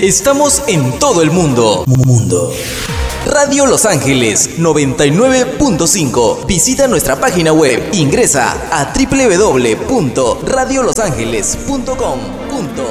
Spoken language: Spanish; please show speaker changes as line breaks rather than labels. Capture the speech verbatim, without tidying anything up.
Estamos en todo el mundo. Mundo. Radio Los Ángeles noventa y nueve punto cinco. Visita nuestra página web. Ingresa a doble u doble u doble u punto radio los ángeles punto com punto